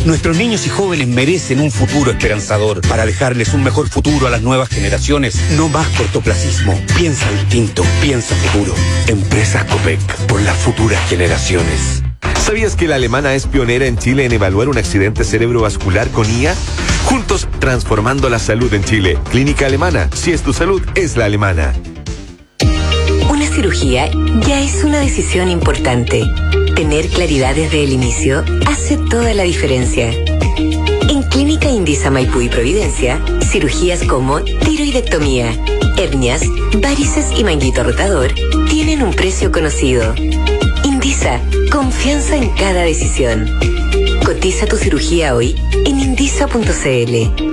Nuestros niños y jóvenes merecen un futuro esperanzador. Para dejarles un mejor futuro a las nuevas generaciones, no más cortoplacismo. Piensa distinto, piensa futuro. Empresas Copec, por las futuras generaciones. ¿Sabías que la alemana es pionera en Chile en evaluar un accidente cerebrovascular con IA? Juntos, transformando la salud en Chile. Clínica Alemana. Si es tu salud, es la alemana. Una cirugía ya es una decisión importante. Tener claridad desde el inicio hace toda la diferencia. En Clínica Indisa Maipú y Providencia, cirugías como tiroidectomía, hernias, varices y manguito rotador tienen un precio conocido. Indisa, confianza en cada decisión. Cotiza tu cirugía hoy en indisa.cl.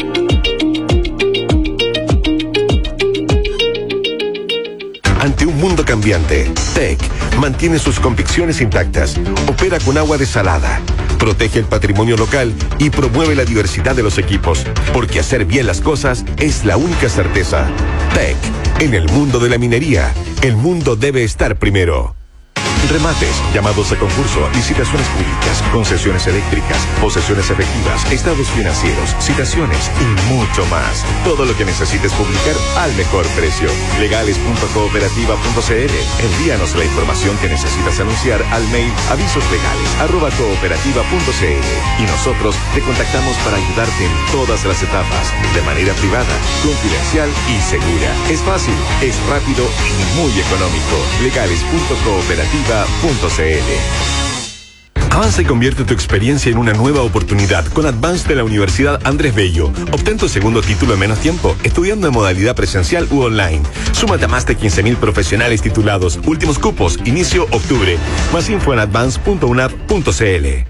Ante un mundo cambiante, TEC mantiene sus convicciones intactas, opera con agua desalada, protege el patrimonio local y promueve la diversidad de los equipos, porque hacer bien las cosas es la única certeza. TEC, en el mundo de la minería, el mundo debe estar primero. Remates, llamados a concurso, licitaciones públicas, concesiones eléctricas, posesiones efectivas, estados financieros, citaciones y mucho más. Todo lo que necesites publicar al mejor precio. Legales.cooperativa.cl. Envíanos la información que necesitas anunciar al mail avisoslegales@cooperativa.cl y nosotros te contactamos para ayudarte en todas las etapas, de manera privada, confidencial y segura. Es fácil, es rápido y muy económico. Legales.cooperativa.cl. Avanza y convierte tu experiencia en una nueva oportunidad con Advance de la Universidad Andrés Bello. Obtén tu segundo título en menos tiempo, estudiando en modalidad presencial u online. Súmate a más de 15.000 profesionales titulados. Últimos cupos, inicio octubre. Más info en advance.unap.cl.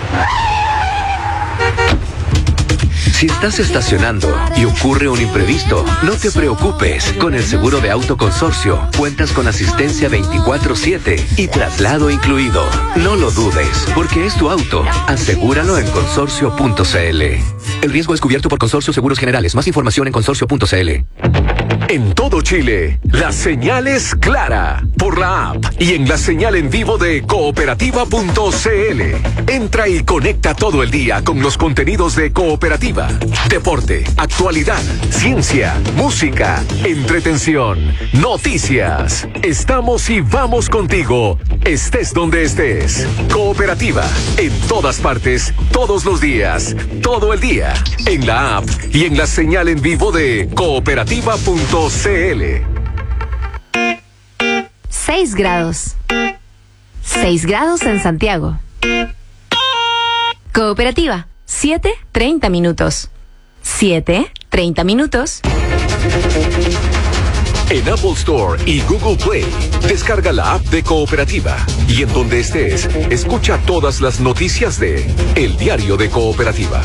Si estás estacionando y ocurre un imprevisto, no te preocupes. Con el seguro de auto Consorcio, cuentas con asistencia 24/7 y traslado incluido. No lo dudes, porque es tu auto. Asegúralo en consorcio.cl. El riesgo es cubierto por Consorcio Seguros Generales. Más información en consorcio.cl. En todo Chile, la señal es clara por la app y en la señal en vivo de cooperativa.cl. Entra y conecta todo el día con los contenidos de Cooperativa. Deporte, actualidad, ciencia, música, entretención, noticias. Estamos y vamos contigo, estés donde estés. Cooperativa, en todas partes, todos los días, todo el día. En la app y en la señal en vivo de cooperativa.cl. 6 grados. 6 grados en Santiago. Cooperativa, 7:30 minutos. 7:30 minutos. En Apple Store y Google Play, descarga la app de Cooperativa y en donde estés, escucha todas las noticias de El Diario de Cooperativa.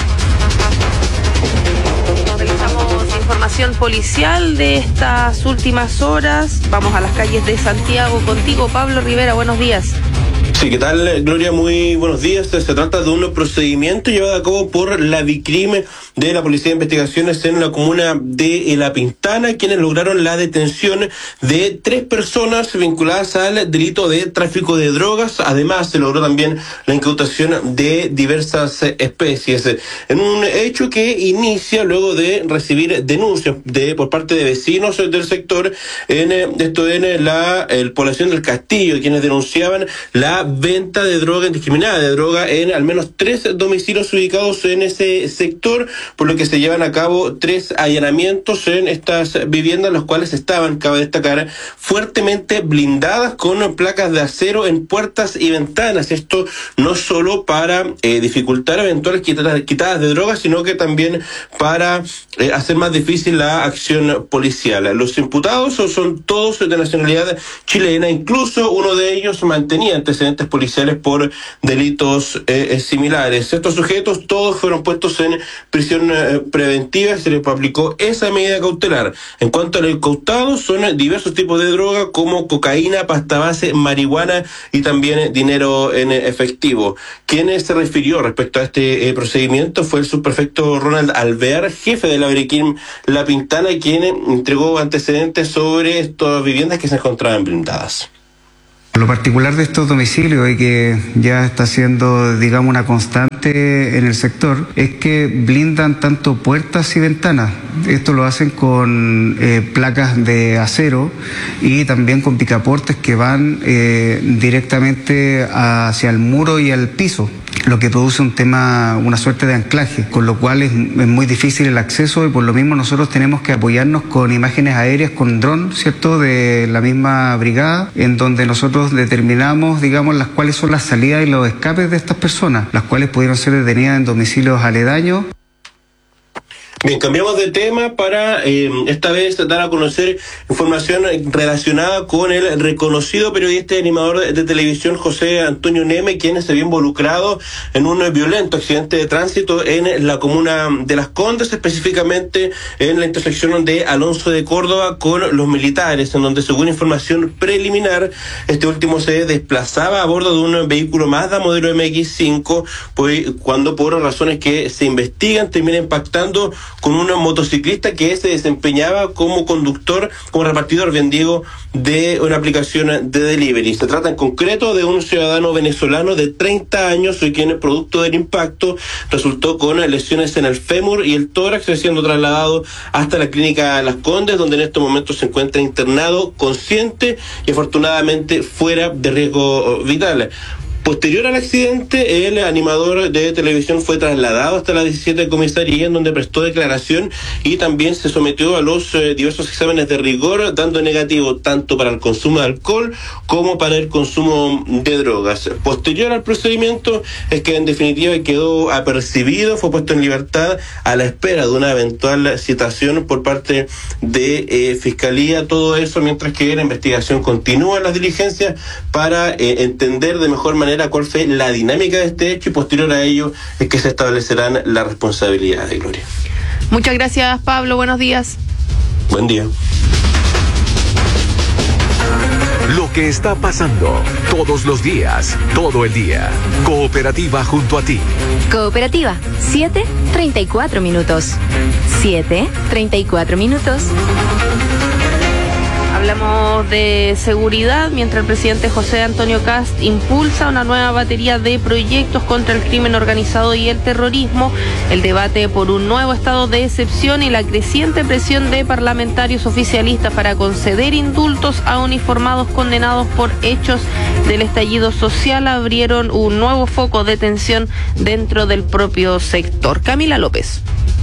Realizamos información policial de estas últimas horas. Vamos a las calles de Santiago contigo, Pablo Rivera. Buenos días. Sí, ¿qué tal, Gloria? Muy buenos días. Se trata de un procedimiento llevado a cabo por la DICRIM de la Policía de Investigaciones en la comuna de La Pintana, quienes lograron la detención de 3 personas vinculadas al delito de tráfico de drogas. Además, se logró también la incautación de diversas especies. En un hecho que inicia luego de recibir denuncias por parte de vecinos del sector en la población del Castillo, quienes denunciaban la venta de droga indiscriminada, de droga en al menos 3 domicilios ubicados en ese sector, por lo que se llevan a cabo 3 allanamientos en estas viviendas, las cuales estaban, cabe destacar, fuertemente blindadas con placas de acero en puertas y ventanas. Esto no solo para dificultar eventuales quitadas de drogas, sino que también para hacer más difícil la acción policial. Los imputados son todos de nacionalidad chilena, incluso uno de ellos mantenía antecedentes policiales por delitos similares. Estos sujetos todos fueron puestos en prisión preventiva y se les aplicó esa medida cautelar. En cuanto al incautado, son diversos tipos de droga como cocaína, pasta base, marihuana y también dinero en efectivo. Quien se refirió respecto a este procedimiento fue el subprefecto Ronald Alvear, jefe de la DICRIM La Pintana, quien entregó antecedentes sobre estas viviendas que se encontraban blindadas. Lo particular de estos domicilios y que ya está siendo, digamos, una constante importante en el sector es que blindan tanto puertas y ventanas. Esto lo hacen con placas de acero y también con picaportes que van directamente hacia el muro y al piso, lo que produce una suerte de anclaje, con lo cual es muy difícil el acceso, y por lo mismo nosotros tenemos que apoyarnos con imágenes aéreas, con dron, ¿cierto?, de la misma brigada, en donde nosotros determinamos, digamos, cuáles son las salidas y los escapes de estas personas, las cuales pudieron ser detenidas en domicilios aledaños. Bien, cambiamos de tema para esta vez dar a conocer información relacionada con el reconocido periodista y animador de televisión José Antonio Neme, quien se vio involucrado en un violento accidente de tránsito en la comuna de Las Condes, específicamente en la intersección de Alonso de Córdoba con los militares, en donde, según información preliminar, este último se desplazaba a bordo de un vehículo Mazda modelo MX5, pues cuando por razones que se investigan termina impactando con un motociclista que se desempeñaba como conductor, como repartidor, bien digo, de una aplicación de delivery. Se trata en concreto de un ciudadano venezolano de 30 años, quien, producto del impacto, resultó con lesiones en el fémur y el tórax, siendo trasladado hasta la clínica Las Condes, donde en estos momentos se encuentra internado, consciente y afortunadamente fuera de riesgo vital. Posterior al accidente, el animador de televisión fue trasladado hasta la 17 comisaría, en donde prestó declaración y también se sometió a los diversos exámenes de rigor, dando negativo tanto para el consumo de alcohol como para el consumo de drogas. Posterior al procedimiento es que en definitiva quedó apercibido, fue puesto en libertad a la espera de una eventual citación por parte de Fiscalía. Todo eso mientras que la investigación continúa, las diligencias para entender de mejor manera cuál fue la dinámica de este hecho, y posterior a ello es que se establecerán las responsabilidades. Gloria. Muchas gracias, Pablo. Buenos días. Buen día. Lo que está pasando todos los días, todo el día. Cooperativa junto a ti. Cooperativa, 7:34 minutos. 7:34 minutos. Hablamos de seguridad, mientras el presidente José Antonio Kast impulsa una nueva batería de proyectos contra el crimen organizado y el terrorismo. El debate por un nuevo estado de excepción y la creciente presión de parlamentarios oficialistas para conceder indultos a uniformados condenados por hechos del estallido social abrieron un nuevo foco de tensión dentro del propio sector. Camila López.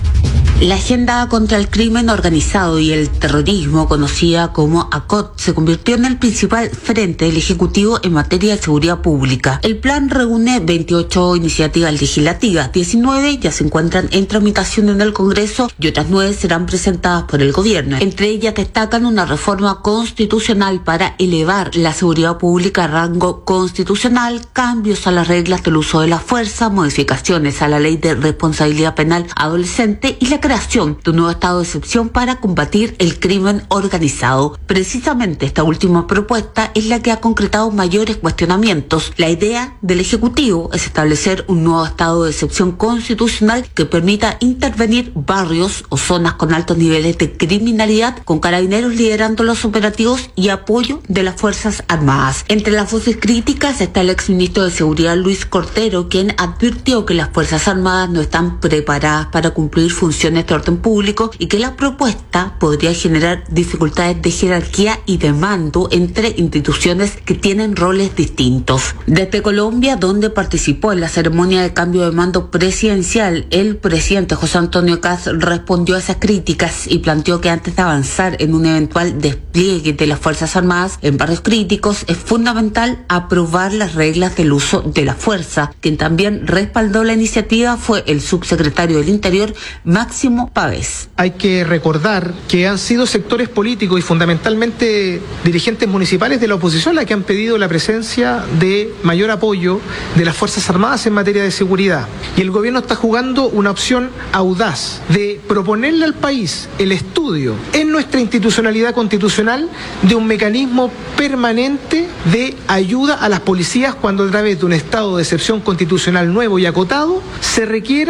La agenda contra el crimen organizado y el terrorismo, conocida como ACOT, se convirtió en el principal frente del Ejecutivo en materia de seguridad pública. El plan reúne 28 iniciativas legislativas, 19 ya se encuentran en tramitación en el Congreso y otras 9 serán presentadas por el Gobierno. Entre ellas destacan una reforma constitucional para elevar la seguridad pública a rango constitucional, cambios a las reglas del uso de la fuerza, modificaciones a la ley de responsabilidad penal adolescente y la creación de un nuevo estado de excepción para combatir el crimen organizado. Precisamente esta última propuesta es la que ha concretado mayores cuestionamientos. La idea del Ejecutivo es establecer un nuevo estado de excepción constitucional que permita intervenir barrios o zonas con altos niveles de criminalidad, con carabineros liderando los operativos y apoyo de las Fuerzas Armadas. Entre las voces críticas está el exministro de Seguridad Luis Cortero, quien advirtió que las Fuerzas Armadas no están preparadas para cumplir funciones de orden público y que la propuesta podría generar dificultades de jerarquía y de mando entre instituciones que tienen roles distintos. Desde Colombia, donde participó en la ceremonia de cambio de mando presidencial, el presidente José Antonio Kast respondió a esas críticas y planteó que antes de avanzar en un eventual despliegue de las Fuerzas Armadas en barrios críticos es fundamental aprobar las reglas del uso de la fuerza. Quien también respaldó la iniciativa fue el subsecretario del Interior, Máximo Pavés. Hay que recordar que han sido sectores políticos y fundamentalmente dirigentes municipales de la oposición las que han pedido la presencia de mayor apoyo de las Fuerzas Armadas en materia de seguridad. Y el gobierno está jugando una opción audaz de proponerle al país el estudio en nuestra institucionalidad constitucional de un mecanismo permanente de ayuda a las policías cuando a través de un estado de excepción constitucional nuevo y acotado se requiera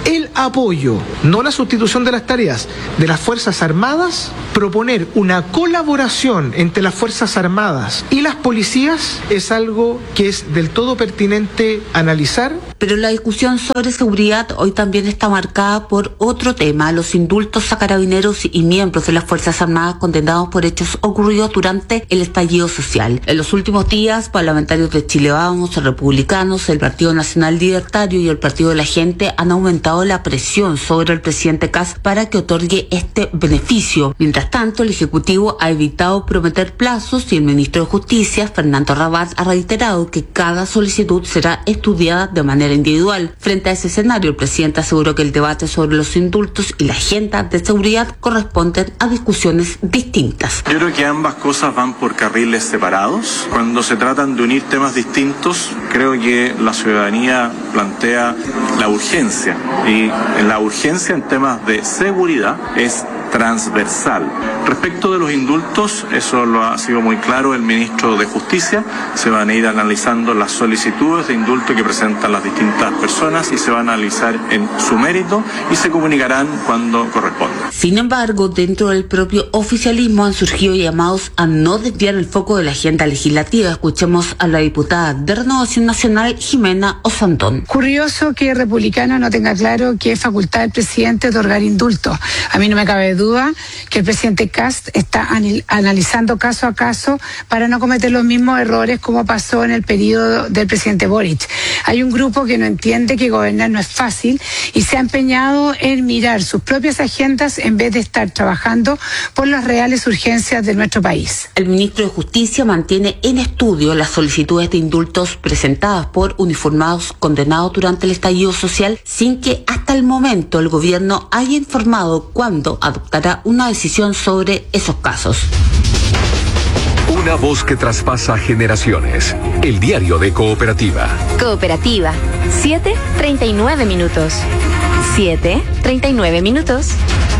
el apoyo, no la sustitución de las tareas de las Fuerzas Armadas, proponer una colaboración entre las Fuerzas Armadas y las policías es algo que es del todo pertinente analizar. Pero la discusión sobre seguridad hoy también está marcada por otro tema, los indultos a carabineros y miembros de las Fuerzas Armadas condenados por hechos ocurridos durante el estallido social. En los últimos días, parlamentarios de Chile Vamos, republicanos, el Partido Nacional Libertario y el Partido de la Gente han aumentado la presión sobre el presidente Kast para que otorgue este beneficio. Mientras tanto, el Ejecutivo ha evitado prometer plazos y el ministro de Justicia, Fernando Rabat, ha reiterado que cada solicitud será estudiada de manera individual. Frente a ese escenario, el presidente aseguró que el debate sobre los indultos y la agenda de seguridad corresponden a discusiones distintas. Yo creo que ambas cosas van por carriles separados. Cuando se tratan de unir temas distintos, creo que la ciudadanía plantea la urgencia, y la urgencia en temas de seguridad es transversal. Respecto de los indultos, eso lo ha sido muy claro el ministro de Justicia. Se van a ir analizando las solicitudes de indulto que presentan las distintas personas y se van a analizar en su mérito y se comunicarán cuando corresponda. Sin embargo, dentro del propio oficialismo han surgido llamados a no desviar el foco de la agenda legislativa. Escuchemos a la diputada de Renovación Nacional, Jimena Osandón. Curioso que Republicano no tenga claro que es facultad del presidente otorgar indultos. A mí no me cabe duda que el presidente Kast está analizando caso a caso para no cometer los mismos errores como pasó en el periodo del presidente Boric. Hay un grupo que no entiende que gobernar no es fácil y se ha empeñado en mirar sus propias agendas en vez de estar trabajando por las reales urgencias de nuestro país. El ministro de Justicia mantiene en estudio las solicitudes de indultos presentadas por uniformados condenados durante el estallido social sin que hasta el momento el gobierno haya informado cuándo adoptará una decisión sobre esos casos. Una voz que traspasa generaciones. El diario de Cooperativa. Cooperativa, 7:39 minutos. 7:39 minutos.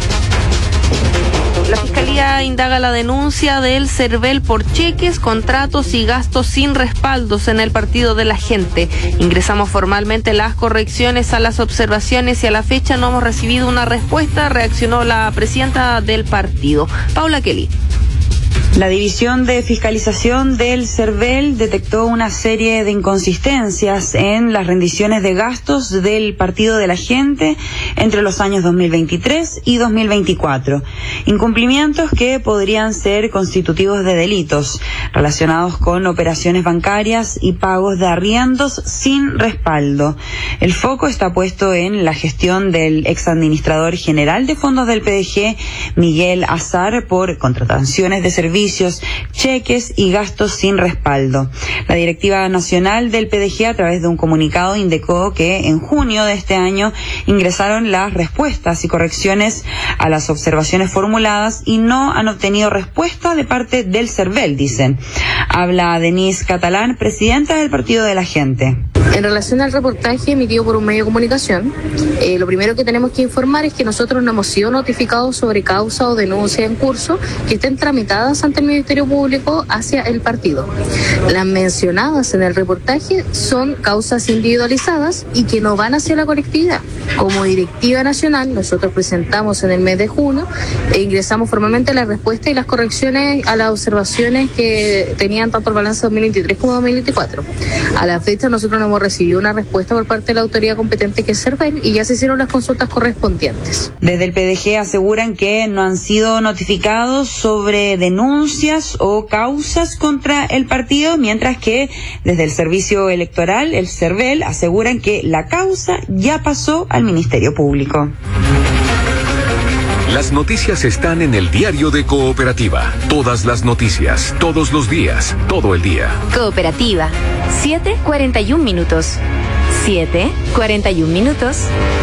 La Fiscalía indaga la denuncia del CERVEL por cheques, contratos y gastos sin respaldos en el Partido de la Gente. Ingresamos formalmente las correcciones a las observaciones y a la fecha no hemos recibido una respuesta, reaccionó la presidenta del partido, Paula Kelly. La División de Fiscalización del CERVEL detectó una serie de inconsistencias en las rendiciones de gastos del Partido de la Gente entre los años 2023 y 2024. Incumplimientos que podrían ser constitutivos de delitos relacionados con operaciones bancarias y pagos de arriendos sin respaldo. El foco está puesto en la gestión del exadministrador general de fondos del PDG, Miguel Azar, por contrataciones de servicios, cheques y gastos sin respaldo. La directiva nacional del PDG, a través de un comunicado, indicó que en junio de este año ingresaron las respuestas y correcciones a las observaciones formuladas y no han obtenido respuesta de parte del CERVEL, dicen. Habla Denise Catalán, presidenta del Partido de la Gente. En relación al reportaje emitido por un medio de comunicación, lo primero que tenemos que informar es que nosotros no hemos sido notificados sobre causa o denuncia en curso que estén tramitadas ante el Ministerio Público hacia el partido. Las mencionadas en el reportaje son causas individualizadas y que no van hacia la colectividad. Como directiva nacional, nosotros presentamos en el mes de junio e ingresamos formalmente la respuesta y las correcciones a las observaciones que tenían tanto el balance 2023 como 2024. A la fecha nosotros no hemos recibido una respuesta por parte de la autoridad competente que es CERVEL y ya se hicieron las consultas correspondientes. Desde el PDG aseguran que no han sido notificados sobre denuncias o causas contra el partido, mientras que desde el Servicio Electoral, el CERVEL, aseguran que la causa ya pasó al Ministerio Público. Las noticias están en el diario de Cooperativa. Todas las noticias, todos los días, todo el día. Cooperativa, 7:41 minutos. 7:41 minutos.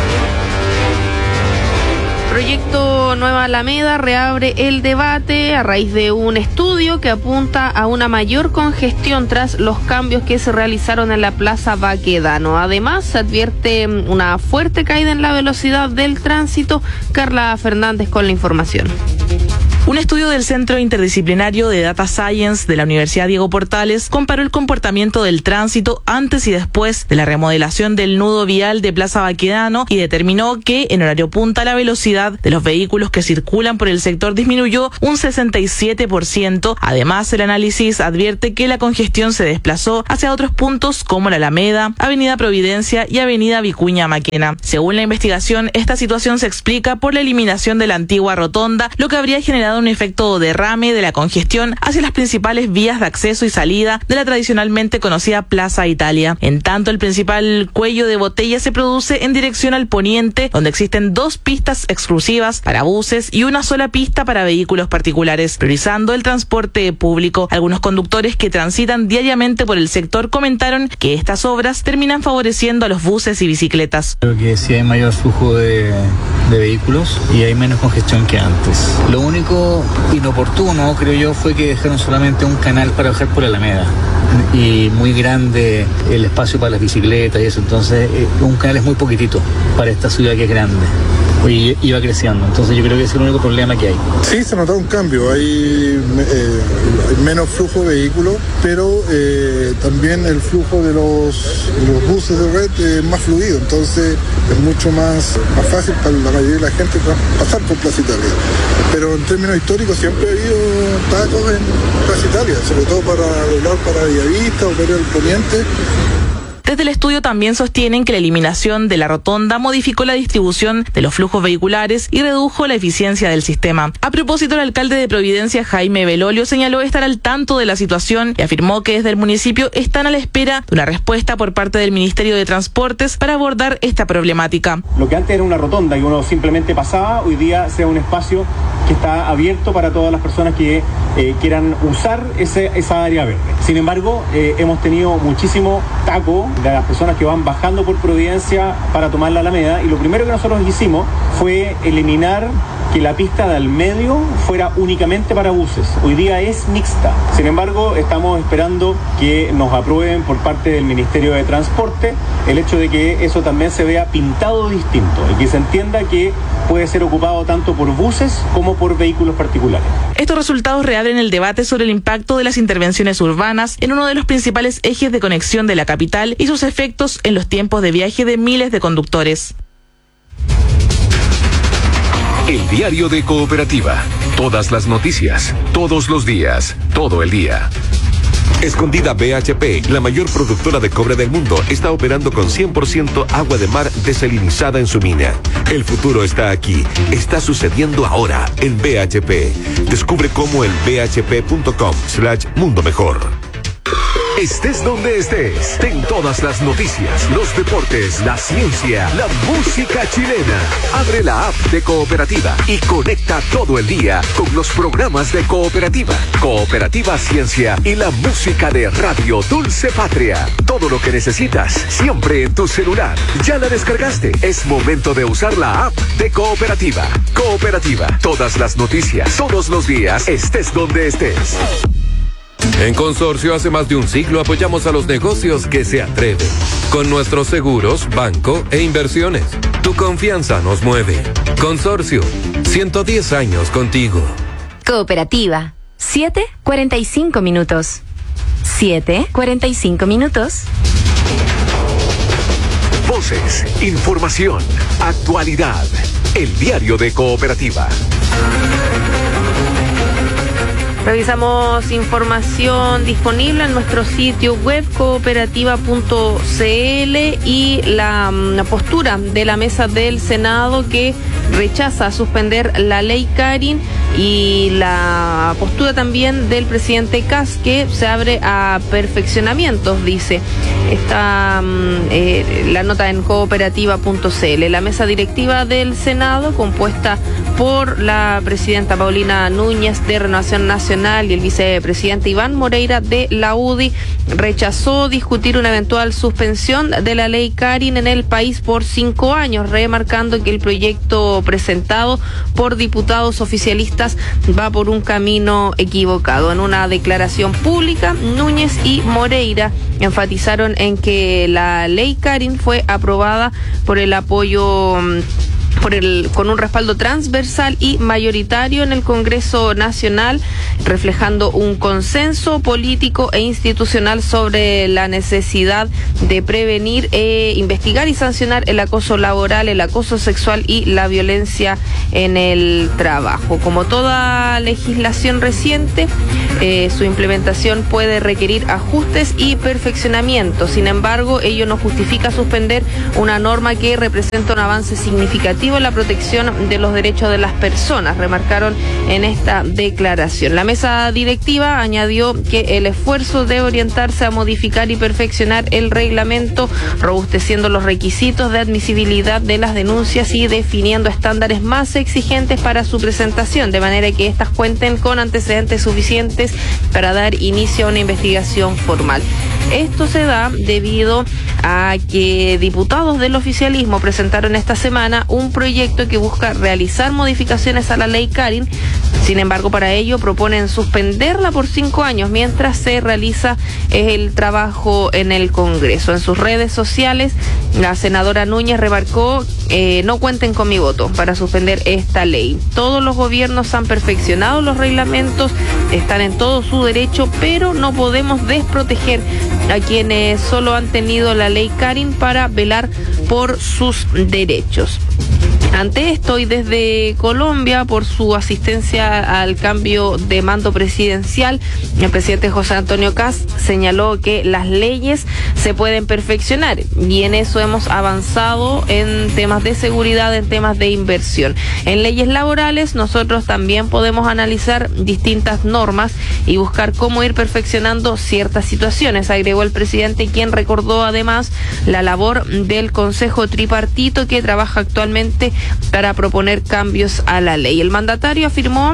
Proyecto Nueva Alameda reabre el debate a raíz de un estudio que apunta a una mayor congestión tras los cambios que se realizaron en la Plaza Baquedano. Además, se advierte una fuerte caída en la velocidad del tránsito. Carla Fernández con la información. Un estudio del Centro Interdisciplinario de Data Science de la Universidad Diego Portales comparó el comportamiento del tránsito antes y después de la remodelación del nudo vial de Plaza Baquedano y determinó que en horario punta la velocidad de los vehículos que circulan por el sector disminuyó un 67%. Además, el análisis advierte que la congestión se desplazó hacia otros puntos como la Alameda, Avenida Providencia y Avenida Vicuña Maquena. Según la investigación, esta situación se explica por la eliminación de la antigua rotonda, lo que habría generado un efecto derrame de la congestión hacia las principales vías de acceso y salida de la tradicionalmente conocida Plaza Italia. En tanto, el principal cuello de botella se produce en dirección al poniente, donde existen 2 pistas exclusivas para buses y una sola pista para vehículos particulares, priorizando el transporte público. Algunos conductores que transitan diariamente por el sector comentaron que estas obras terminan favoreciendo a los buses y bicicletas. Creo que sí hay mayor flujo de vehículos y hay menos congestión que antes. Lo único inoportuno, creo yo, fue que dejaron solamente un canal para bajar por la Alameda y muy grande el espacio para las bicicletas y eso, entonces un canal es muy poquitito para esta ciudad que es grande y iba creciendo, entonces yo creo que ese es el único problema que hay. Sí, se nota un cambio, hay menos flujo de vehículos, pero también el flujo de los buses de red es más fluido, entonces es mucho más fácil para la mayoría de la gente pasar por Plaza Italia. Pero en términos históricos siempre ha habido tacos en Plaza Italia, sobre todo para doblar para Villavista o para el Poniente. Desde el estudio también sostienen que la eliminación de la rotonda modificó la distribución de los flujos vehiculares y redujo la eficiencia del sistema. A propósito, el alcalde de Providencia, Jaime Belolio, señaló estar al tanto de la situación y afirmó que desde el municipio están a la espera de una respuesta por parte del Ministerio de Transportes para abordar esta problemática. Lo que antes era una rotonda y uno simplemente pasaba, hoy día sea un espacio que está abierto para todas las personas que quieran usar esa área verde. Sin embargo, hemos tenido muchísimo taco de las personas que van bajando por Providencia para tomar la Alameda, y lo primero que nosotros hicimos fue eliminar que la pista del medio fuera únicamente para buses. Hoy día es mixta. Sin embargo, estamos esperando que nos aprueben por parte del Ministerio de Transporte el hecho de que eso también se vea pintado distinto y que se entienda que puede ser ocupado tanto por buses como por vehículos particulares. Estos resultados reabren el debate sobre el impacto de las intervenciones urbanas en uno de los principales ejes de conexión de la capital y sus efectos en los tiempos de viaje de miles de conductores. El diario de Cooperativa. Todas las noticias, todos los días, todo el día. Escondida BHP, la mayor productora de cobre del mundo, está operando con 100% agua de mar desalinizada en su mina. El futuro está aquí, está sucediendo ahora en BHP. Descubre cómo en bhp.com/mundo mejor. Estés donde estés, ten todas las noticias, los deportes, la ciencia, la música chilena. Abre la app de Cooperativa y conecta todo el día con los programas de Cooperativa. Cooperativa Ciencia y la música de Radio Dulce Patria. Todo lo que necesitas, siempre en tu celular. ¿Ya la descargaste? Es momento de usar la app de Cooperativa. Cooperativa, todas las noticias, todos los días, estés donde estés. En Consorcio hace más de un siglo apoyamos a los negocios que se atreven. Con nuestros seguros, banco e inversiones. Tu confianza nos mueve. Consorcio, 110 años contigo. Cooperativa, 7:45 minutos. 7:45 minutos. Voces, información, actualidad. El diario de Cooperativa. Revisamos información disponible en nuestro sitio web cooperativa.cl y la postura de la mesa del Senado que rechaza suspender la ley Karin y la postura también del presidente Kast que se abre a perfeccionamientos, dice. Está la nota en cooperativa.cl. La mesa directiva del Senado, compuesta por la presidenta Paulina Núñez de Renovación Nacional y el vicepresidente Iván Moreira de la UDI, rechazó discutir una eventual suspensión de la ley Karin en el país por 5 años, remarcando que el proyecto presentado por diputados oficialistas va por un camino equivocado. En una declaración pública, Núñez y Moreira enfatizaron en que la ley Karin fue aprobada por el apoyo con un respaldo transversal y mayoritario en el Congreso Nacional, reflejando un consenso político e institucional sobre la necesidad de prevenir, investigar y sancionar el acoso laboral, el acoso sexual y la violencia en el trabajo. Como toda legislación reciente, su implementación puede requerir ajustes y perfeccionamiento. Sin embargo, ello no justifica suspender una norma que representa un avance significativo en la protección de los derechos de las personas, remarcaron en esta declaración. La mesa directiva añadió que el esfuerzo debe orientarse a modificar y perfeccionar el reglamento, robusteciendo los requisitos de admisibilidad de las denuncias y definiendo estándares más exigentes para su presentación, de manera que éstas cuenten con antecedentes suficientes para dar inicio a una investigación formal. Esto se da debido a que diputados del oficialismo presentaron esta semana un proyecto que busca realizar modificaciones a la ley Carin. Sin embargo, para ello proponen suspenderla por 5 años mientras se realiza el trabajo en el Congreso. En sus redes sociales, la senadora Núñez remarcó: no cuenten con mi voto para suspender esta ley. Todos los gobiernos han perfeccionado los reglamentos, están en todo su derecho, pero no podemos desproteger a quienes solo han tenido la ley Carin para velar por sus derechos. Ante esto, y desde Colombia, por su asistencia al cambio de mando presidencial, el presidente José Antonio Kast señaló que las leyes se pueden perfeccionar, y en eso hemos avanzado en temas de seguridad, en temas de inversión. En leyes laborales, nosotros también podemos analizar distintas normas y buscar cómo ir perfeccionando ciertas situaciones, agregó el presidente, quien recordó además la labor del Consejo Tripartito que trabaja actualmente para proponer cambios a la ley. El mandatario afirmó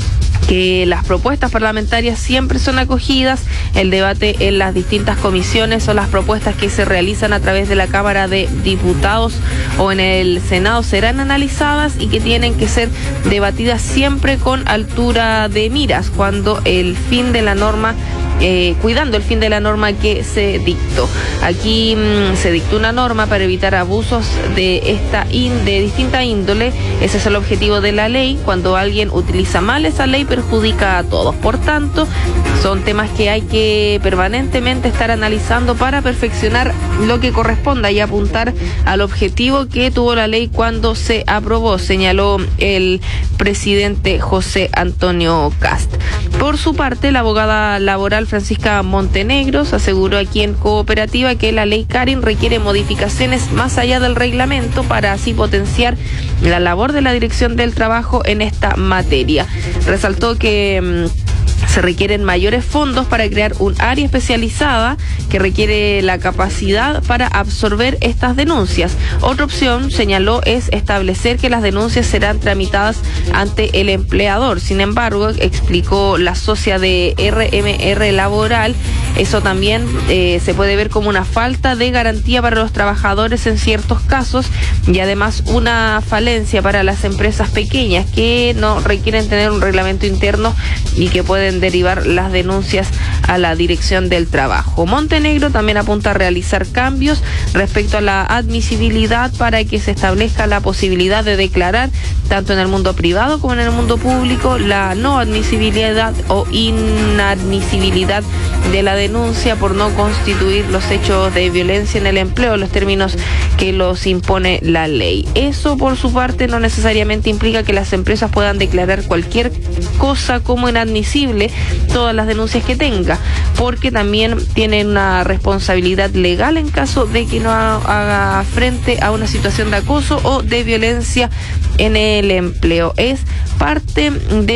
que las propuestas parlamentarias siempre son acogidas, el debate en las distintas comisiones o las propuestas que se realizan a través de la Cámara de Diputados o en el Senado serán analizadas y que tienen que ser debatidas siempre con altura de miras, cuando el fin de la norma cuidando el fin de la norma que se dictó. Aquí se dictó una norma para evitar abusos de distinta índole. Ese es el objetivo de la ley. Cuando alguien utiliza mal esa ley, perjudica a todos. Por tanto, son temas que hay que permanentemente estar analizando para perfeccionar lo que corresponda y apuntar al objetivo que tuvo la ley cuando se aprobó, señaló el presidente José Antonio Kast. Por su parte, la abogada laboral Francisca Montenegros aseguró aquí en Cooperativa que la ley Carin requiere modificaciones más allá del reglamento para así potenciar la labor de la Dirección del Trabajo en esta materia. Resaltó que se requieren mayores fondos para crear un área especializada que requiere la capacidad para absorber estas denuncias. Otra opción, señaló, es establecer que las denuncias serán tramitadas ante el empleador. Sin embargo, explicó la socia de RMR Laboral, eso también se puede ver como una falta de garantía para los trabajadores en ciertos casos y además una falencia para las empresas pequeñas que no requieren tener un reglamento interno y que pueden derivar las denuncias a la Dirección del Trabajo. Montenegro también apunta a realizar cambios respecto a la admisibilidad para que se establezca la posibilidad de declarar, tanto en el mundo privado como en el mundo público, la no admisibilidad o inadmisibilidad de la denuncia por no constituir los hechos de violencia en el empleo, los términos que los impone la ley. Eso, por su parte, no necesariamente implica que las empresas puedan declarar cualquier cosa como inadmisible, todas las denuncias que tenga, porque también tienen una responsabilidad legal en caso de que no haga frente a una situación de acoso o de violencia en el empleo. Es parte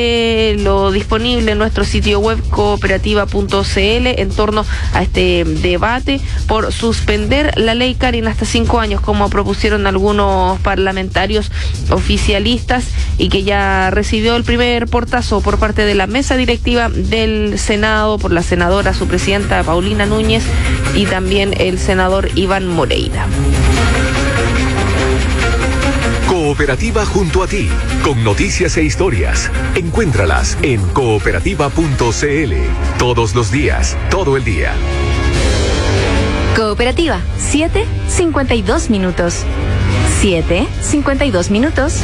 de lo disponible en nuestro sitio web cooperativa.cl en torno a este debate por suspender la ley Carin hasta 5 años, como propusieron algunos parlamentarios oficialistas, y que ya recibió el primer portazo por parte de la mesa directiva del Senado por la senadora, su presidenta Paulina Núñez, y también el senador Iván Moreira. Cooperativa junto a ti, con noticias e historias. Encuéntralas en cooperativa.cl. Todos los días, todo el día. Cooperativa, 7:52. 7:52 minutos.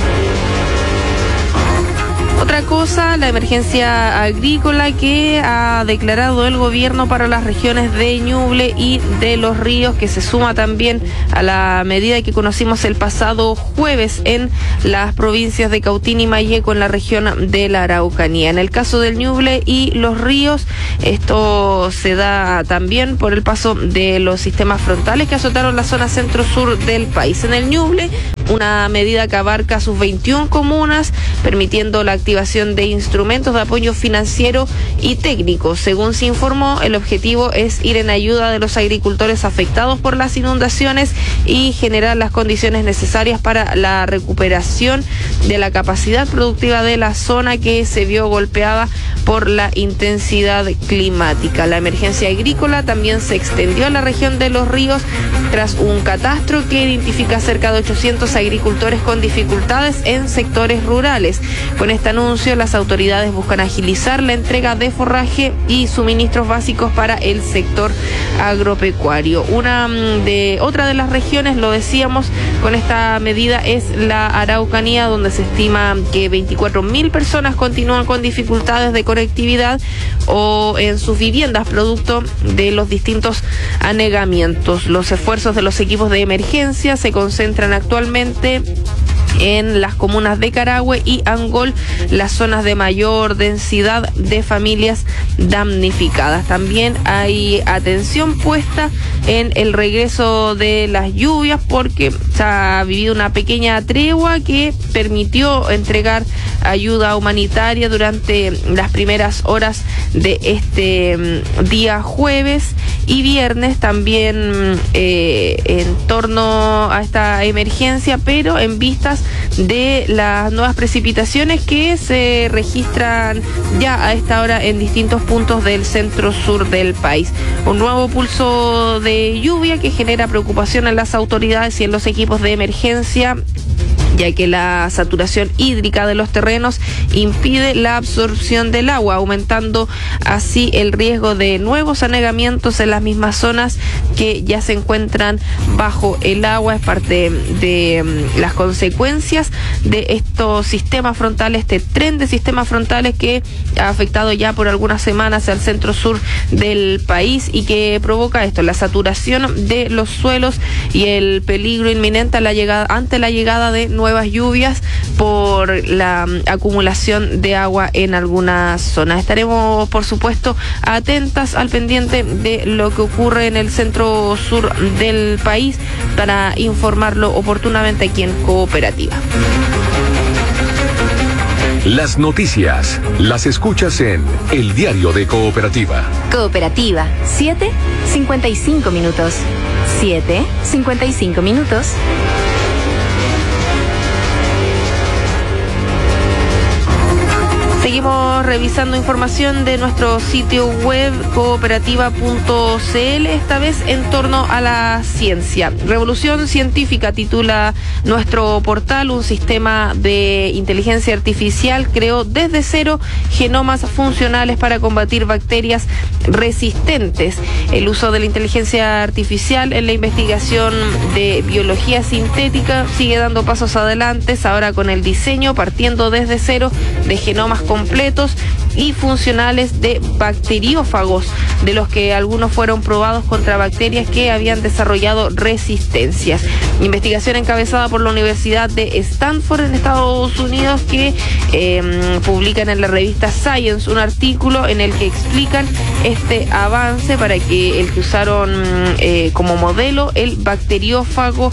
Otra cosa, la emergencia agrícola que ha declarado el gobierno para las regiones de Ñuble y de Los Ríos, que se suma también a la medida que conocimos el pasado jueves en las provincias de Cautín y Malleco en la región de la Araucanía. En el caso del Ñuble y Los Ríos, esto se da también por el paso de los sistemas frontales que azotaron la zona centro-sur del país. En el Ñuble, una medida que abarca sus 21 comunas, permitiendo la activación de instrumentos de apoyo financiero y técnico. Según se informó, el objetivo es ir en ayuda de los agricultores afectados por las inundaciones y generar las condiciones necesarias para la recuperación de la capacidad productiva de la zona que se vio golpeada por la intensidad climática. La emergencia agrícola también se extendió a la región de Los Ríos tras un catastro que identifica cerca de 800 agricultores con dificultades en sectores rurales. Con este anuncio, las autoridades buscan agilizar la entrega de forraje y suministros básicos para el sector agropecuario. Otra de las regiones, lo decíamos, con esta medida es la Araucanía, donde se estima que 24.000 personas continúan con dificultades de conectividad o en sus viviendas producto de los distintos anegamientos. Los esfuerzos de los equipos de emergencia se concentran actualmente en las comunas de Carahue y Angol, las zonas de mayor densidad de familias damnificadas. También hay atención puesta en el regreso de las lluvias, porque se ha vivido una pequeña tregua que permitió entregar ayuda humanitaria durante las primeras horas de este día jueves y viernes, también en torno a esta emergencia, pero en vistas de las nuevas precipitaciones que se registran ya a esta hora en distintos puntos del centro-sur del país. Un nuevo pulso de lluvia que genera preocupación en las autoridades y en los equipos de emergencia, ya que la saturación hídrica de los terrenos impide la absorción del agua, aumentando así el riesgo de nuevos anegamientos en las mismas zonas que ya se encuentran bajo el agua. Es parte de las consecuencias de estos sistemas frontales, este tren de sistemas frontales que ha afectado ya por algunas semanas al centro-sur del país y que provoca esto, la saturación de los suelos y el peligro inminente ante la llegada de nuevas lluvias por la acumulación de agua en algunas zonas. Estaremos, por supuesto, atentas al pendiente de lo que ocurre en el centro sur del país para informarlo oportunamente aquí en Cooperativa. Las noticias las escuchas en El Diario de Cooperativa. Cooperativa, 7:55 minutos. 7:55 minutos. Seguimos revisando información de nuestro sitio web cooperativa.cl, esta vez en torno a la ciencia. Revolución científica titula nuestro portal. Un sistema de inteligencia artificial creó desde cero genomas funcionales para combatir bacterias resistentes. El uso de la inteligencia artificial en la investigación de biología sintética sigue dando pasos adelante, ahora con el diseño, partiendo desde cero, de genomas completos y funcionales de bacteriófagos, de los que algunos fueron probados contra bacterias que habían desarrollado resistencias. Investigación encabezada por la Universidad de Stanford en Estados Unidos, que publican en la revista Science un artículo en el que explican este avance para que el que usaron como modelo el bacteriófago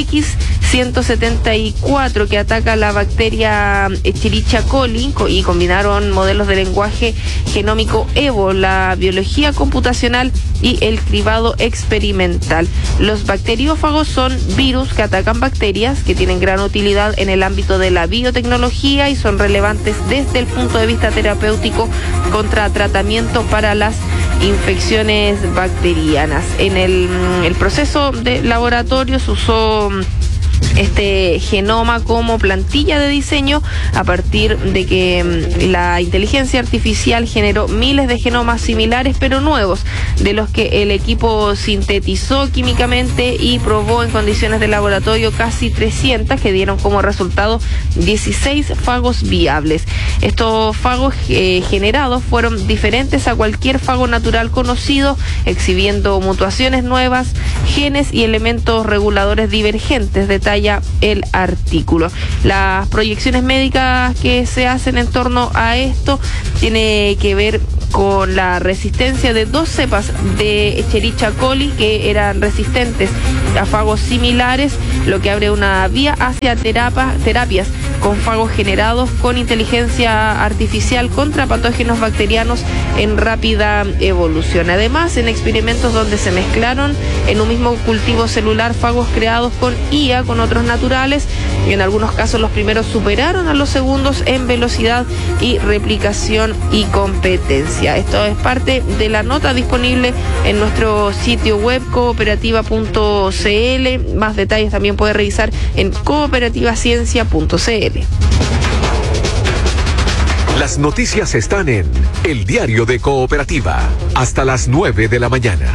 X174, que ataca la bacteria Escherichia coli, y combinaron modelos de lenguaje genómico EVO, la biología computacional y el cribado experimental. Los bacteriófagos son virus que atacan bacterias, que tienen gran utilidad en el ámbito de la biotecnología y son relevantes desde el punto de vista terapéutico contra tratamiento para las infecciones bacterianas. En el proceso de laboratorio se usó este genoma como plantilla de diseño a partir de que la inteligencia artificial generó miles de genomas similares pero nuevos, de los que el equipo sintetizó químicamente y probó en condiciones de laboratorio casi 300, que dieron como resultado 16 fagos viables. Estos fagos generados fueron diferentes a cualquier fago natural conocido, exhibiendo mutuaciones nuevas, genes y elementos reguladores divergentes, detalla el artículo. Las proyecciones médicas que se hacen en torno a esto tiene que ver con la resistencia de 2 cepas de Escherichia coli que eran resistentes a fagos similares, lo que abre una vía hacia terapias con fagos generados con inteligencia artificial contra patógenos bacterianos en rápida evolución. Además, en experimentos donde se mezclaron en un mismo cultivo celular fagos creados con IA con otros naturales, y en algunos casos los primeros superaron a los segundos en velocidad y replicación y competencia. Esto es parte de la nota disponible en nuestro sitio web cooperativa.cl. Más detalles también puede revisar en cooperativaciencia.cl. Las noticias están en El Diario de Cooperativa, hasta las 9 de la mañana.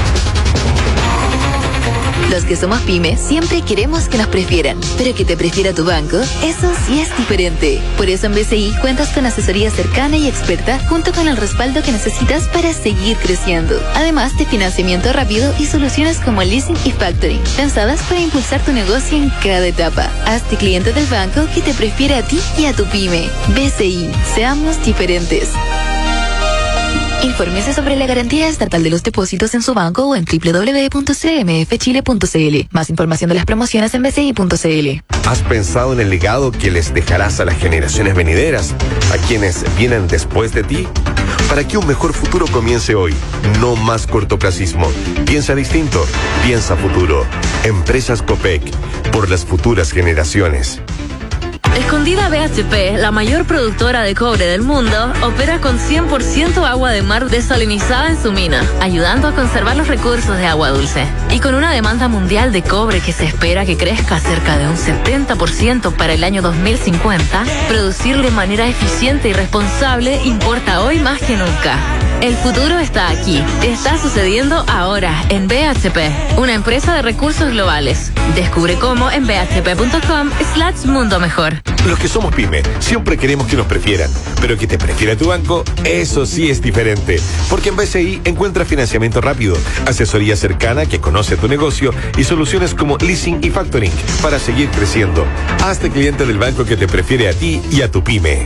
Los que somos pymes siempre queremos que nos prefieran, pero que te prefiera tu banco, eso sí es diferente. Por eso en BCI cuentas con asesoría cercana y experta, junto con el respaldo que necesitas para seguir creciendo. Además de financiamiento rápido y soluciones como leasing y factoring, pensadas para impulsar tu negocio en cada etapa. Hazte cliente del banco que te prefiere a ti y a tu pyme. BCI, seamos diferentes. Infórmese sobre la garantía estatal de los depósitos en su banco o en www.cmfchile.cl. Más información de las promociones en bci.cl. ¿Has pensado en el legado que les dejarás a las generaciones venideras, a quienes vienen después de ti? Para que un mejor futuro comience hoy, no más cortoplacismo. Piensa distinto, piensa futuro. Empresas Copec, por las futuras generaciones. Escondida BHP, la mayor productora de cobre del mundo, opera con 100% agua de mar desalinizada en su mina, ayudando a conservar los recursos de agua dulce. Y con una demanda mundial de cobre que se espera que crezca cerca de un 70% para el año 2050, producir de manera eficiente y responsable importa hoy más que nunca. El futuro está aquí. Está sucediendo ahora en BHP, una empresa de recursos globales. Descubre cómo en bhp.com/mundo mejor. Los que somos pyme siempre queremos que nos prefieran, pero que te prefiera tu banco, eso sí es diferente. Porque en BCI encuentras financiamiento rápido, asesoría cercana que conoce tu negocio y soluciones como leasing y factoring para seguir creciendo. Hazte cliente del banco que te prefiere a ti y a tu pyme.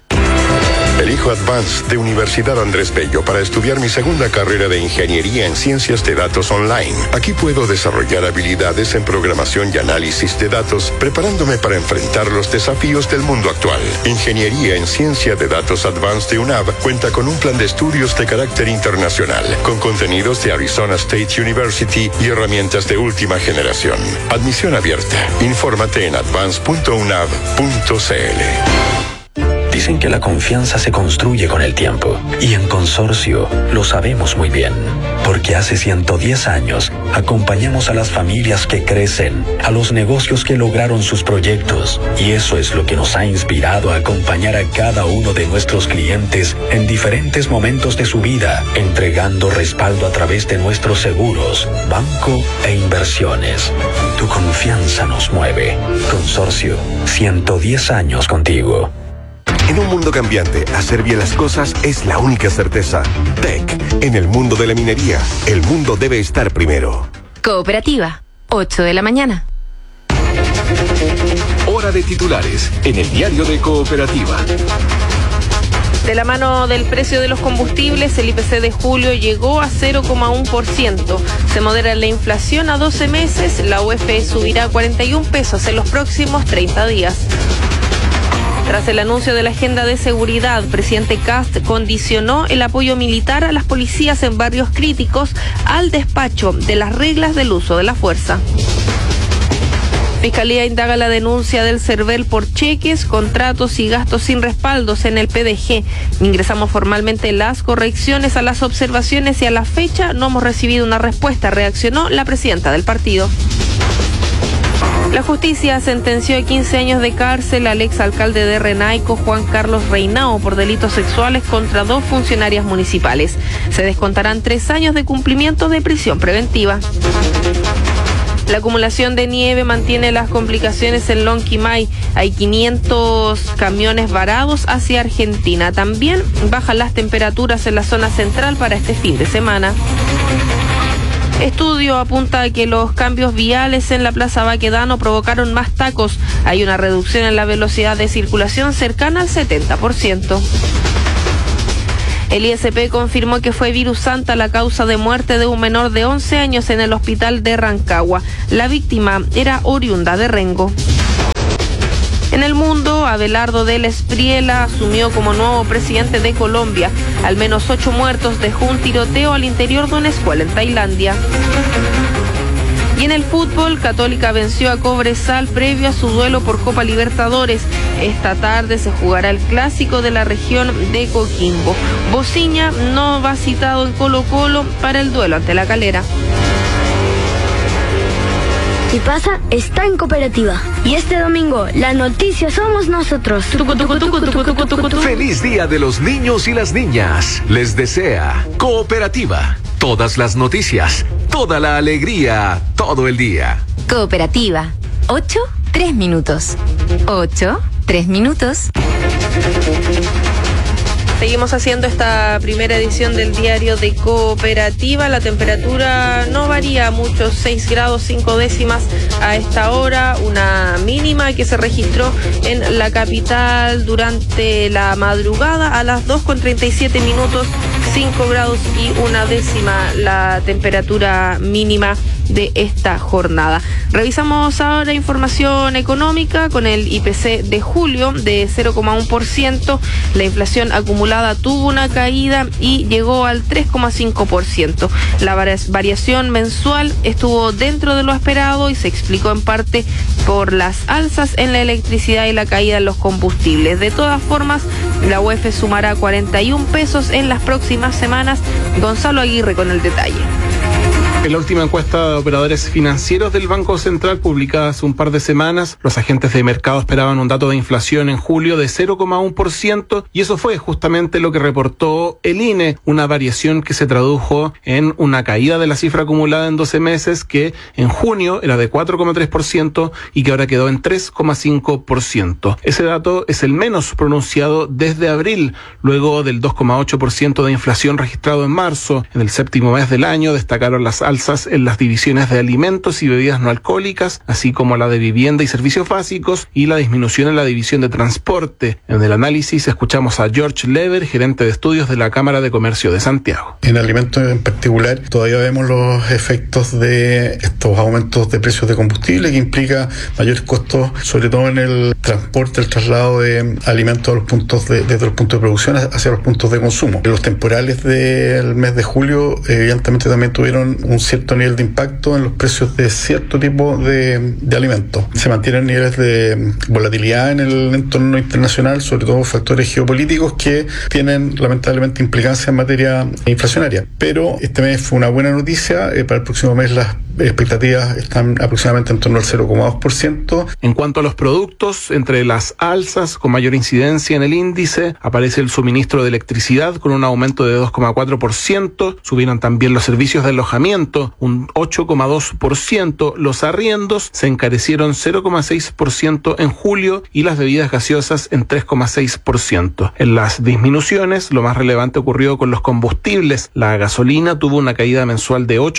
Elijo Advanced de Universidad Andrés Bello para estudiar mi segunda carrera de Ingeniería en Ciencias de Datos Online. Aquí puedo desarrollar habilidades en programación y análisis de datos, preparándome para enfrentar los desafíos del mundo actual. Ingeniería en Ciencia de Datos Advanced de UNAV cuenta con un plan de estudios de carácter internacional, con contenidos de Arizona State University y herramientas de última generación. Admisión abierta. Infórmate en advance.unav.cl. Dicen que la confianza se construye con el tiempo, y en Consorcio lo sabemos muy bien, porque hace 110 años acompañamos a las familias que crecen, a los negocios que lograron sus proyectos, y eso es lo que nos ha inspirado a acompañar a cada uno de nuestros clientes en diferentes momentos de su vida, entregando respaldo a través de nuestros seguros, banco e inversiones. Tu confianza nos mueve. Consorcio, 110 años contigo. En un mundo cambiante, hacer bien las cosas es la única certeza. TEC, en el mundo de la minería, el mundo debe estar primero. Cooperativa, 8 de la mañana. Hora de titulares en el Diario de Cooperativa. De la mano del precio de los combustibles, el IPC de julio llegó a 0,1%. Se modera la inflación a 12 meses. La UEF subirá a 41 pesos en los próximos 30 días. Tras el anuncio de la agenda de seguridad, presidente Kast condicionó el apoyo militar a las policías en barrios críticos al despacho de las reglas del uso de la fuerza. Fiscalía indaga la denuncia del CERVEL por cheques, contratos y gastos sin respaldos en el PDG. Ingresamos formalmente las correcciones a las observaciones y a la fecha no hemos recibido una respuesta, reaccionó la presidenta del partido. La justicia sentenció a 15 años de cárcel al exalcalde de Renaico, Juan Carlos Reinao, por delitos sexuales contra 2 funcionarias municipales. Se descontarán 3 años de cumplimiento de prisión preventiva. La acumulación de nieve mantiene las complicaciones en Lonquimay. Hay 500 camiones varados hacia Argentina. También bajan las temperaturas en la zona central para este fin de semana. Estudio apunta a que los cambios viales en la Plaza Baquedano provocaron más tacos. Hay una reducción en la velocidad de circulación cercana al 70%. El ISP confirmó que fue virus Santa la causa de muerte de un menor de 11 años en el hospital de Rancagua. La víctima era oriunda de Rengo. En el mundo, Abelardo del Espriella asumió como nuevo presidente de Colombia. Al menos 8 muertos dejó un tiroteo al interior de una escuela en Tailandia. Y en el fútbol, Católica venció a Cobresal previo a su duelo por Copa Libertadores. Esta tarde se jugará el clásico de la región de Coquimbo. Bociña no va citado en Colo-Colo para el duelo ante La Calera. ¿Qué pasa? Está en Cooperativa. Y este domingo, la noticia somos nosotros. Feliz Día de los Niños y las Niñas. Les desea Cooperativa. Todas las noticias, toda la alegría, todo el día. Cooperativa. 8, 3 minutos. 8, 3 minutos. Seguimos haciendo esta primera edición del diario de Cooperativa. La temperatura no varía mucho, 6 grados 5 décimas a esta hora, una mínima que se registró en la capital durante la madrugada a las 2:37 minutos, 5 grados y 1 décima la temperatura mínima de esta jornada. Revisamos ahora información económica con el IPC de julio de 0,1%. La inflación acumulada tuvo una caída y llegó al 3,5%. La variación mensual estuvo dentro de lo esperado y se explicó en parte por las alzas en la electricidad y la caída en los combustibles. De todas formas, la UEF sumará 41 pesos en las próximas semanas. Gonzalo Aguirre con el detalle. En la última encuesta de operadores financieros del Banco Central, publicada hace un par de semanas, los agentes de mercado esperaban un dato de inflación en julio de 0,1%, y eso fue justamente lo que reportó el INE, una variación que se tradujo en una caída de la cifra acumulada en 12 meses, que en junio era de 4,3% y que ahora quedó en 3,5%. Ese dato es el menos pronunciado desde abril, luego del 2,8% de inflación registrado en marzo. En el séptimo mes del año destacaron las alzas en las divisiones de alimentos y bebidas no alcohólicas, así como la de vivienda y servicios básicos, y la disminución en la división de transporte. En el análisis escuchamos a George Lever, gerente de estudios de la Cámara de Comercio de Santiago. En alimentos en particular, todavía vemos los efectos de estos aumentos de precios de combustible, que implica mayores costos, sobre todo en el transporte, el traslado de alimentos a los puntos desde los puntos de producción hacia los puntos de consumo. Los temporales del mes de julio evidentemente también tuvieron un cierto nivel de impacto en los precios de cierto tipo de alimentos. Se mantienen niveles de volatilidad en el entorno internacional, sobre todo factores geopolíticos que tienen lamentablemente implicancia en materia inflacionaria. Pero este mes fue una buena noticia. Para el próximo mes las expectativas están aproximadamente en torno al 0,2%. En cuanto a los productos, entre las alzas con mayor incidencia en el índice aparece el suministro de electricidad con un aumento de 2,4%, subieron también los servicios de alojamiento un 8,2%, los arriendos se encarecieron 0,6% en julio y las bebidas gaseosas en 3,6%. En las disminuciones, lo más relevante ocurrió con los combustibles. La gasolina tuvo una caída mensual de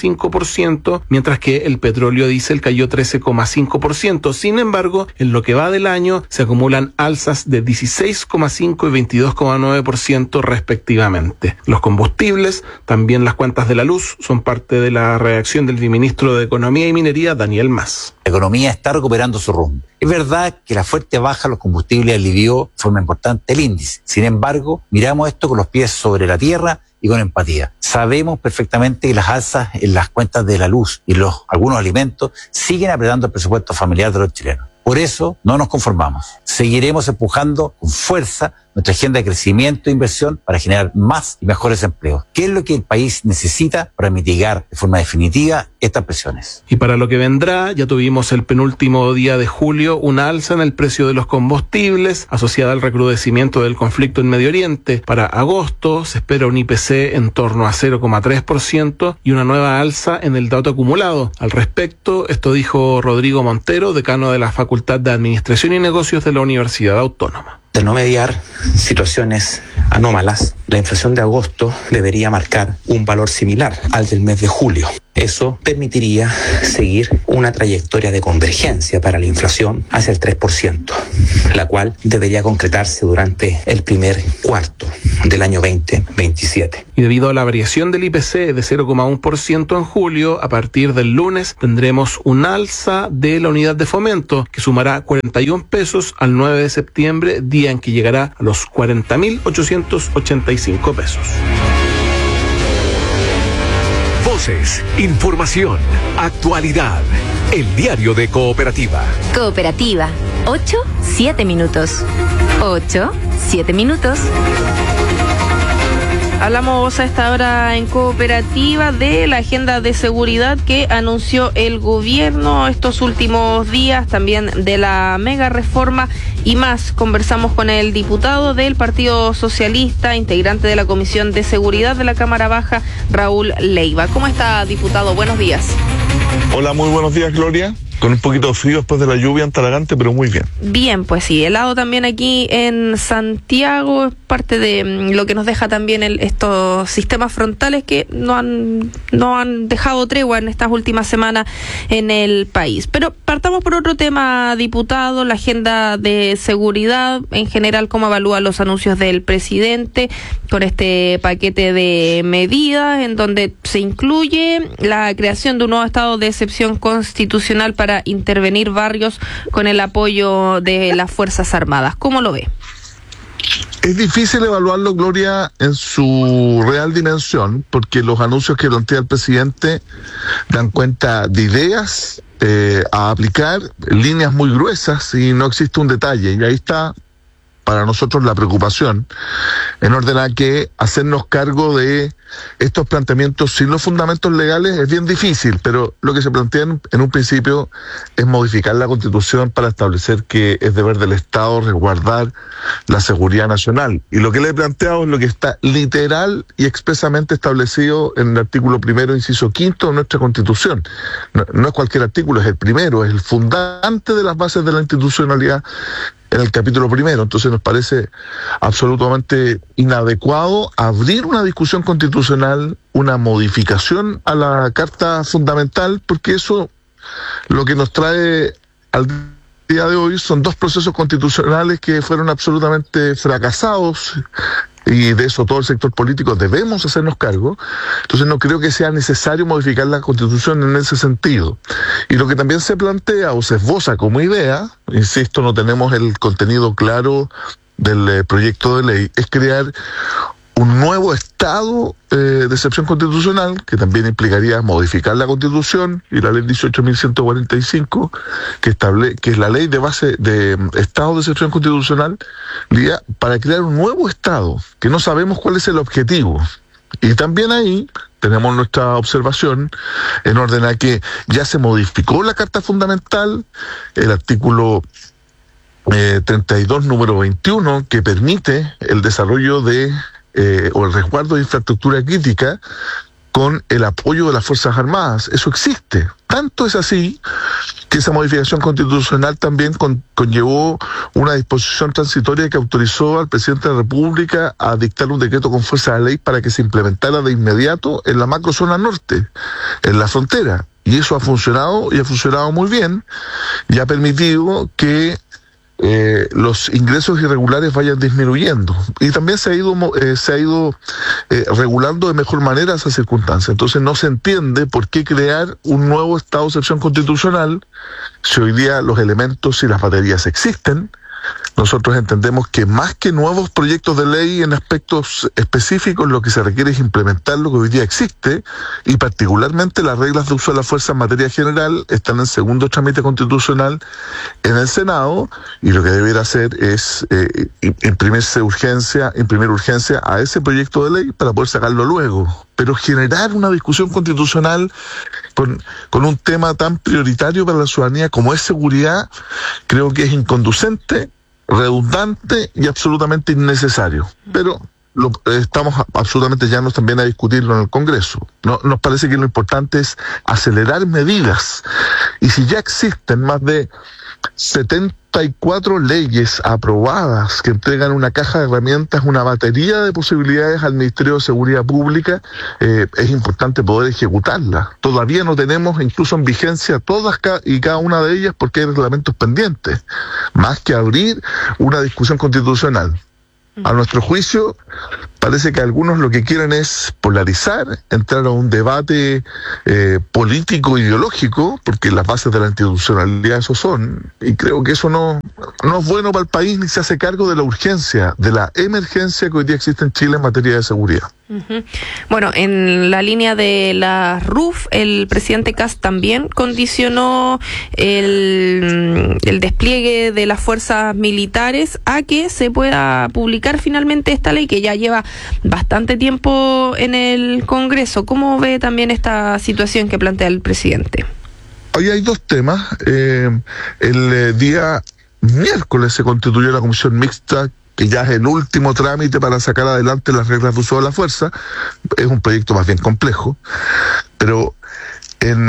8,5%, mientras que el petróleo diésel cayó 13,5%. Sin embargo, en lo que va del año se acumulan alzas de 16,5% y 22,9% respectivamente. Los combustibles, también las cuentas de la luz, son parte de la reacción del ministro de Economía y Minería, Daniel Mas. La economía está recuperando su rumbo. Es verdad que la fuerte baja de los combustibles alivió de forma importante el índice. Sin embargo, miramos esto con los pies sobre la tierra y con empatía. Sabemos perfectamente que las alzas en las cuentas de la luz y algunos alimentos siguen apretando el presupuesto familiar de los chilenos. Por eso no nos conformamos. Seguiremos empujando con fuerza nuestra agenda de crecimiento e inversión para generar más y mejores empleos. ¿Qué es lo que el país necesita para mitigar de forma definitiva estas presiones? Y para lo que vendrá, ya tuvimos el penúltimo día de julio una alza en el precio de los combustibles asociada al recrudecimiento del conflicto en Medio Oriente. Para agosto se espera un IPC en torno a 0,3% y una nueva alza en el dato acumulado. Al respecto, esto dijo Rodrigo Montero, decano de la Facultad de Administración y Negocios de la Universidad Autónoma. De no mediar situaciones anómalas, la inflación de agosto debería marcar un valor similar al del mes de julio. Eso permitiría seguir una trayectoria de convergencia para la inflación hacia el 3%, la cual debería concretarse durante el primer cuarto del año 2027. Y debido a la variación del IPC de 0,1% en julio, a partir del lunes tendremos un alza de la unidad de fomento que sumará 41 pesos al 9 de septiembre, día en que llegará a los 40.885 pesos. Voces, información, actualidad. El diario de Cooperativa. Cooperativa, 8, 7 minutos. 8, 7 minutos. Hablamos a esta hora en Cooperativa de la agenda de seguridad que anunció el gobierno estos últimos días, también de la mega reforma y más. Conversamos con el diputado del Partido Socialista, integrante de la Comisión de Seguridad de la Cámara Baja, Raúl Leiva. ¿Cómo está, diputado? Buenos días. Hola, muy buenos días, Gloria. Con un poquito de frío después de la lluvia en Talagante, pero muy bien. Bien, pues sí, helado también aquí en Santiago, es parte de lo que nos deja también estos sistemas frontales que no han dejado tregua en estas últimas semanas en el país. Pero partamos por otro tema, diputado, la agenda de seguridad, en general, ¿cómo evalúa los anuncios del presidente con este paquete de medidas en donde se incluye la creación de un nuevo estado de excepción constitucional para intervenir barrios con el apoyo de las Fuerzas Armadas? ¿Cómo lo ve? Es difícil evaluarlo, Gloria, en su real dimensión, porque los anuncios que plantea el presidente dan cuenta de ideas a aplicar, líneas muy gruesas, y no existe un detalle. Y ahí está para nosotros la preocupación, en orden a que hacernos cargo de estos planteamientos sin los fundamentos legales es bien difícil, pero lo que se plantea en un principio es modificar la Constitución para establecer que es deber del Estado resguardar la seguridad nacional. Y lo que le he planteado es lo que está literal y expresamente establecido en el artículo 1, inciso 5 de nuestra Constitución. No es cualquier artículo, es el primero, es el fundante de las bases de la institucionalidad en el capítulo 1. Entonces nos parece absolutamente inadecuado abrir una discusión constitucional, una modificación a la Carta Fundamental, porque eso lo que nos trae al día de hoy son dos procesos constitucionales que fueron absolutamente fracasados, y de eso todo el sector político debemos hacernos cargo. Entonces no creo que sea necesario modificar la Constitución en ese sentido. Y lo que también se plantea o se esboza como idea, insisto, no tenemos el contenido claro del proyecto de ley, es crear un nuevo estado de excepción constitucional, que también implicaría modificar la Constitución y la ley 18.145, que es la ley de base de estado de excepción constitucional, para crear un nuevo estado, que no sabemos cuál es el objetivo. Y también ahí tenemos nuestra observación en orden a que ya se modificó la Carta Fundamental, el artículo 32, número 21, que permite el desarrollo o el resguardo de infraestructura crítica con el apoyo de las Fuerzas Armadas. Eso existe. Tanto es así que esa modificación constitucional también conllevó una disposición transitoria que autorizó al presidente de la República a dictar un decreto con fuerza de ley para que se implementara de inmediato en la macrozona norte, en la frontera. Y eso ha funcionado, y ha funcionado muy bien, y ha permitido que los ingresos irregulares vayan disminuyendo, y también se ha ido regulando de mejor manera esa circunstancia. Entonces no se entiende por qué crear un nuevo estado de excepción constitucional si hoy día los elementos y las baterías existen, Nosotros entendemos que más que nuevos proyectos de ley en aspectos específicos, lo que se requiere es implementar lo que hoy día existe, y particularmente las reglas de uso de la fuerza en materia general están en segundo trámite constitucional en el Senado, y lo que debiera hacer es imprimir urgencia a ese proyecto de ley para poder sacarlo luego. Pero generar una discusión constitucional con un tema tan prioritario para la ciudadanía como es seguridad, creo que es inconducente, redundante y absolutamente innecesario. Pero estamos absolutamente llanos también a discutirlo en el Congreso. Nos parece que lo importante es acelerar medidas, y si ya existen más de 74 leyes aprobadas que entregan una caja de herramientas, una batería de posibilidades al Ministerio de Seguridad Pública, es importante poder ejecutarlas. Todavía no tenemos incluso en vigencia todas y cada una de ellas porque hay reglamentos pendientes, más que abrir una discusión constitucional. A nuestro juicio, parece que algunos lo que quieren es polarizar, entrar a un debate político, ideológico, porque las bases de la institucionalidad eso son, y creo que eso no es bueno para el país, ni se hace cargo de la urgencia, de la emergencia que hoy día existe en Chile en materia de seguridad. Bueno, en la línea de la RUF, el presidente Kast también condicionó el despliegue de las fuerzas militares a que se pueda publicar finalmente esta ley, que ya lleva bastante tiempo en el Congreso. ¿Cómo ve también esta situación que plantea el presidente? Hoy hay dos temas. El día miércoles se constituyó la comisión mixta, que ya es el último trámite para sacar adelante las reglas de uso de la fuerza. Es un proyecto más bien complejo, pero en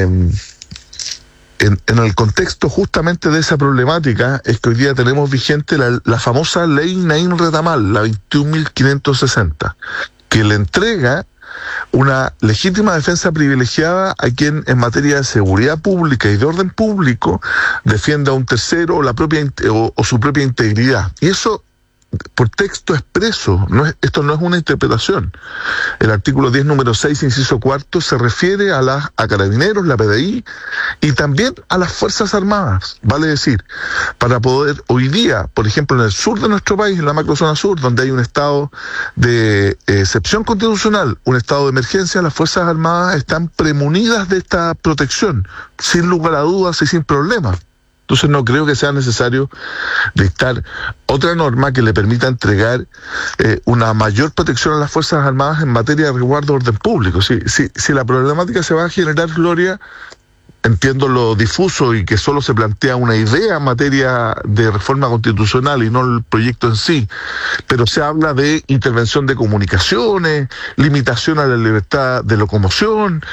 el contexto justamente de esa problemática es que hoy día tenemos vigente la famosa ley Naim Retamal, la 21.560, que le entrega una legítima defensa privilegiada a quien en materia de seguridad pública y de orden público defienda a un tercero o su propia integridad. Y eso por texto expreso, esto no es una interpretación. El artículo 10, número 6, inciso cuarto, se refiere a carabineros, la PDI, y también a las Fuerzas Armadas. Vale decir, para poder hoy día, por ejemplo, en el sur de nuestro país, en la macrozona sur, donde hay un estado de excepción constitucional, un estado de emergencia, las Fuerzas Armadas están premunidas de esta protección, sin lugar a dudas y sin problemas. Entonces no creo que sea necesario dictar otra norma que le permita entregar una mayor protección a las Fuerzas Armadas en materia de resguardo de orden público. Si la problemática se va a generar, Gloria, entiendo lo difuso y que solo se plantea una idea en materia de reforma constitucional y no el proyecto en sí, pero se habla de intervención de comunicaciones, limitación a la libertad de locomoción,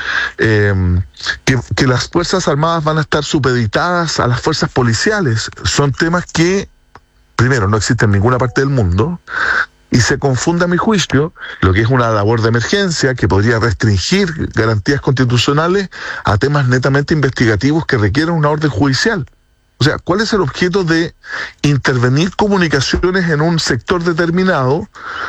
que las Fuerzas Armadas van a estar supeditadas a las fuerzas policiales. Son temas que, primero, no existen en ninguna parte del mundo, y se confunde, a mi juicio, lo que es una labor de emergencia que podría restringir garantías constitucionales a temas netamente investigativos que requieren una orden judicial. O sea, ¿cuál es el objeto de intervenir comunicaciones en un sector determinado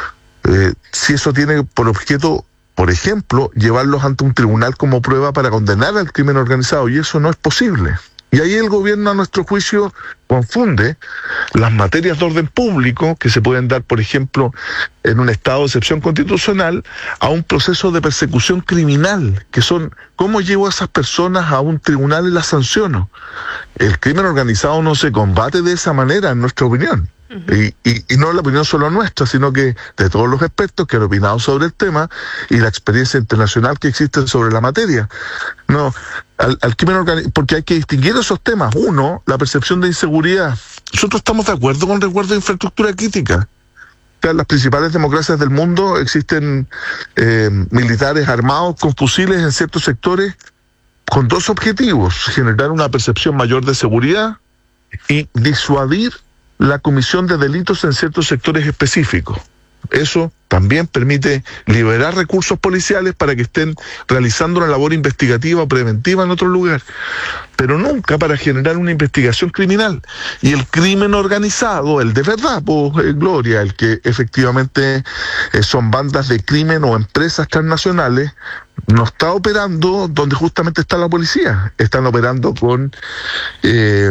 si eso tiene por objeto, por ejemplo, llevarlos ante un tribunal como prueba para condenar al crimen organizado? Y eso no es posible. Y ahí el gobierno, a nuestro juicio, confunde las materias de orden público que se pueden dar, por ejemplo, en un estado de excepción constitucional, a un proceso de persecución criminal, que son cómo llevo a esas personas a un tribunal y las sanciono. El crimen organizado no se combate de esa manera, en nuestra opinión. Y no es la opinión solo nuestra, sino que de todos los expertos que han opinado sobre el tema y la experiencia internacional que existe sobre la materia. No, al crimen organizado, porque hay que distinguir esos temas. Uno, la percepción de inseguridad. Nosotros estamos de acuerdo con el resguardo de infraestructura crítica. En las principales democracias del mundo existen militares armados con fusiles en ciertos sectores con dos objetivos: generar una percepción mayor de seguridad y disuadir la comisión de delitos en ciertos sectores específicos. Eso también permite liberar recursos policiales para que estén realizando una labor investigativa o preventiva en otro lugar, pero nunca para generar una investigación criminal. Y el crimen organizado, el de verdad, Gloria, el que efectivamente son bandas de crimen o empresas transnacionales, no está operando donde justamente está la policía. Están operando con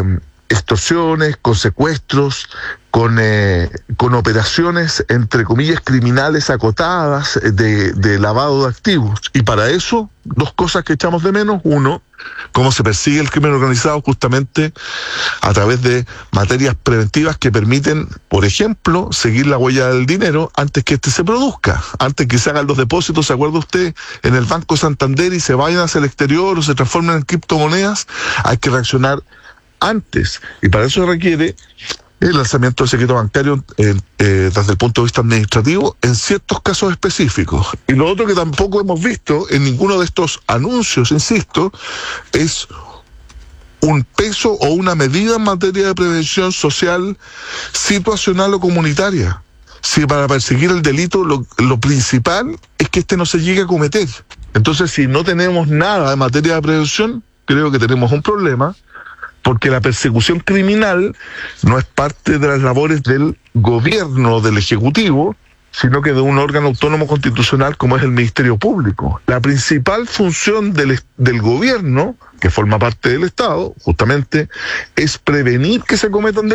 extorsiones, con secuestros, con operaciones, entre comillas, criminales acotadas de lavado de activos. Y para eso, dos cosas que echamos de menos. Uno, cómo se persigue el crimen organizado justamente a través de materias preventivas que permiten, por ejemplo, seguir la huella del dinero antes que se produzca, antes que se hagan los depósitos, ¿se acuerda usted? En el Banco Santander y se vayan hacia el exterior o se transformen en criptomonedas. Hay que reaccionar antes, y para eso se requiere el lanzamiento del secreto bancario desde el punto de vista administrativo en ciertos casos específicos. Y lo otro que tampoco hemos visto en ninguno de estos anuncios, insisto, es un peso o una medida en materia de prevención social, situacional o comunitaria. Si para perseguir el delito lo principal es que no se llegue a cometer. Entonces, si no tenemos nada en materia de prevención, creo que tenemos un problema, porque la persecución criminal no es parte de las labores del gobierno, del Ejecutivo, sino que de un órgano autónomo constitucional como es el Ministerio Público. La principal función del gobierno, que forma parte del Estado, justamente, es prevenir que se cometan delitos.